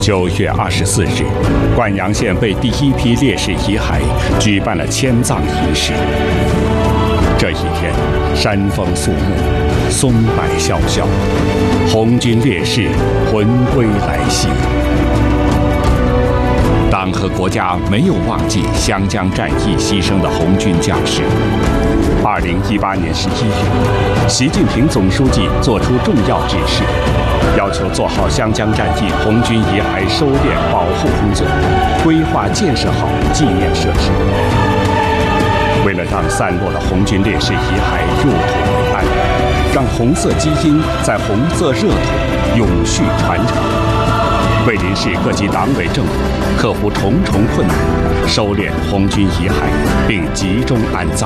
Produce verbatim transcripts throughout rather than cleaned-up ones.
九月二十四日，灌阳县为第一批烈士遗骸举办了迁葬仪式。这一天，山风肃穆，松柏萧萧，红军烈士魂归来袭。党和国家没有忘记湘江战役牺牲的红军将士。二零一八年十一月，习近平总书记作出重要指示，要求做好湘江战役红军遗骸收敛保护工作，规划建设好纪念设施。为了让散落的红军烈士遗骸入土为安，让红色基因在红色热土永续传承，桂林市各级党委政府克服重重困难，收敛红军遗骸，并集中安葬。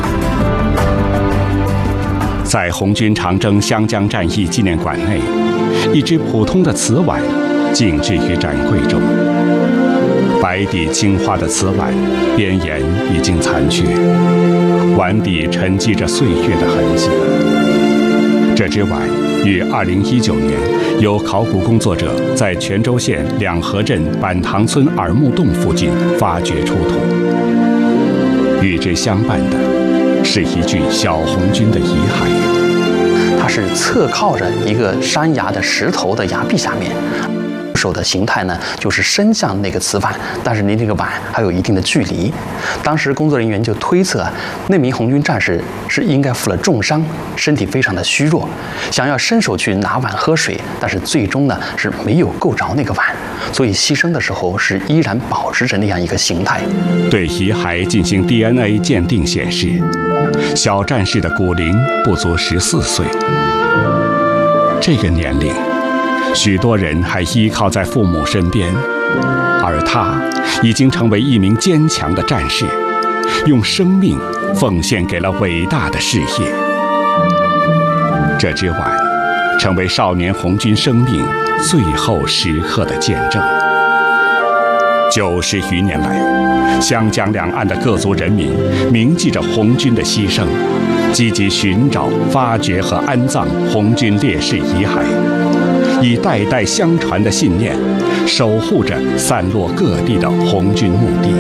在红军长征湘江战役纪念馆内，一只普通的瓷碗静置于展柜中。白底青花的瓷碗边沿已经残缺，碗底沉积着岁月的痕迹。这只碗于二零一九年由考古工作者在泉州县两河镇板塘村耳木洞附近发掘出土。与之相伴的是一具小红军的遗骸， 它是侧靠着一个山崖的石头的崖壁下面。手的形态呢，就是伸向那个瓷碗，但是离这个碗还有一定的距离。当时工作人员就推测，那名红军战士是应该负了重伤，身体非常的虚弱，想要伸手去拿碗喝水，但是最终呢是没有够着那个碗，所以牺牲的时候是依然保持着那样一个形态。 对遗骸进行 D N A 鉴定显示，小战士的骨龄不足十四岁。这个年龄，许多人还依靠在父母身边，而他已经成为一名坚强的战士，用生命奉献给了伟大的事业。这只碗成为少年红军生命最后时刻的见证。九十余年来，湘江两岸的各族人民铭记着红军的牺牲，积极寻找、发掘和安葬红军烈士遗骸，以代代相传的信念，守护着散落各地的红军墓地。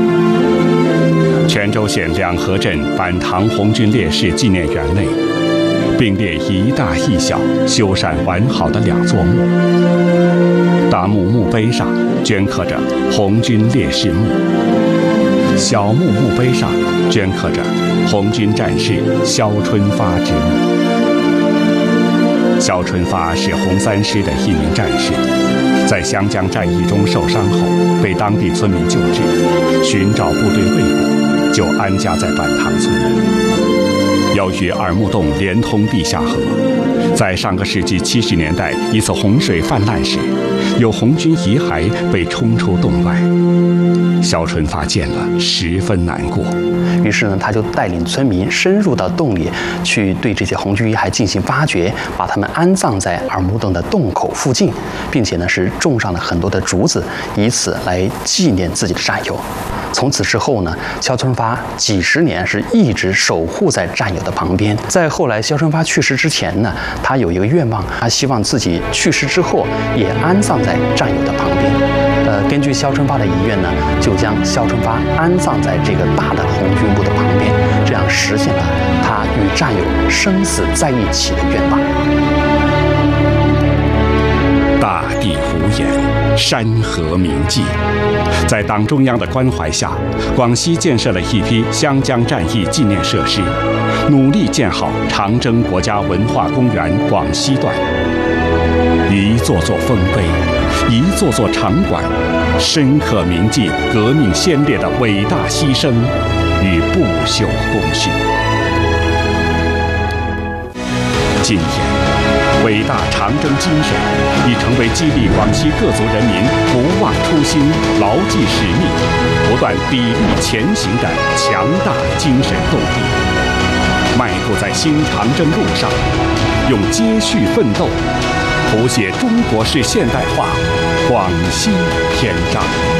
泉州县两河镇板塘红军烈士纪念园内，并列一大一小、修缮完好的两座墓。大墓墓碑上镌刻着“红军烈士墓”，小墓墓碑上镌刻着“红军战士肖春发之墓”。肖春发是红三师的一名战士，在湘江战役中受伤后，被当地村民救治，寻找部队未果，就安家在板塘村。由于耳木洞连通地下河，在上个世纪七十年代一次洪水泛滥时，有红军遗骸被冲出洞外。肖春发见了，十分难过。 于是呢，他就带领村民深入到洞里去，对这些红军遗骸进行发掘，把他们安葬在耳木洞的洞口附近，并且呢是种上了很多的竹子，以此来纪念自己的战友。从此之后呢，肖春发几十年是一直守护在战友的旁边。在后来肖春发去世之前呢，他有一个愿望，他希望自己去世之后也安葬在战友的旁边。呃，根据肖春发的遗愿呢，就将肖春发安葬在这个大的红军墓的旁边，这样实现了他与战友生死在一起的愿望。 大地无言，山河铭记。在党中央的关怀下，广西建设了一批湘江战役纪念设施，努力建好长征国家文化公园广西段。一座座丰碑，一座座场馆，深刻铭记革命先烈的伟大牺牲与不朽功勋。今天，伟大长征精神已成为激励广西各族人民不忘初心、牢记使命、不断砥砺前行的强大精神动力。迈步在新长征路上，用接续奋斗，谱写中国式现代化广西篇章。